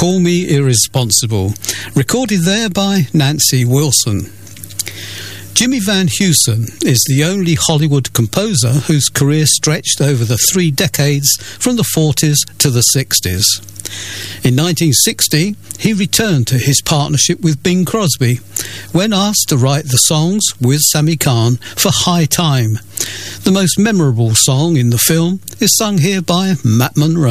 Call Me Irresponsible, recorded there by Nancy Wilson. Jimmy Van Heusen is the only Hollywood composer whose career stretched over the 3 decades from the 40s to the 60s. In 1960, he returned to his partnership with Bing Crosby when asked to write the songs with Sammy Cahn for High Time. The most memorable song in the film is sung here by Matt Monro.